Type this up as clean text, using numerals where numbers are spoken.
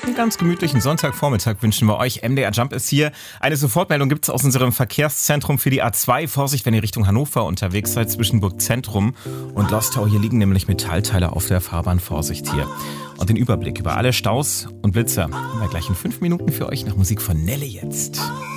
Einen ganz gemütlichen Sonntagvormittag wünschen wir euch. MDR Jump ist hier. Eine Sofortmeldung gibt es aus unserem Verkehrszentrum für die A2. Vorsicht, wenn ihr Richtung Hannover unterwegs seid, zwischen Burg Zentrum und Lostau. Hier liegen nämlich Metallteile auf der Fahrbahn. Vorsicht hier. Und den Überblick über alle Staus und Blitzer haben wir gleich in 5 Minuten für euch nach Musik von Nelle jetzt.